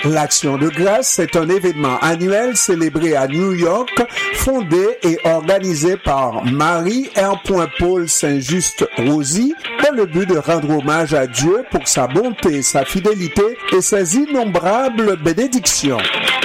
L'Action de grâce est un événement annuel célébré à New York, fondé et organisé par Marie R. Paul Saint-Just Rosie dans le but de rendre hommage à Dieu pour sa bonté, sa fidélité et ses innombrables bénédictions.